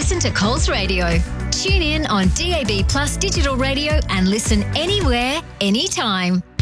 listen to Coles Radio. Tune in on DAB Plus digital radio and listen anywhere, anytime.